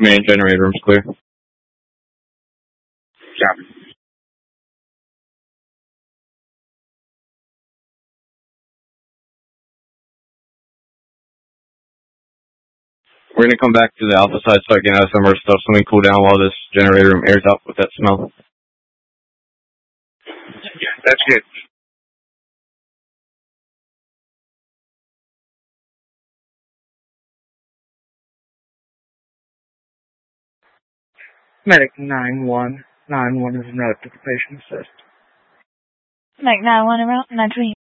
Main generator room's clear. Copy. We're gonna come back to the alpha side so I can have some more stuff so we can cool down while this generator room airs out with that smell. Yeah, that's good. Medic 9-1. 9-1 is an note to the patient assist. Medic 9-1 around 9-3.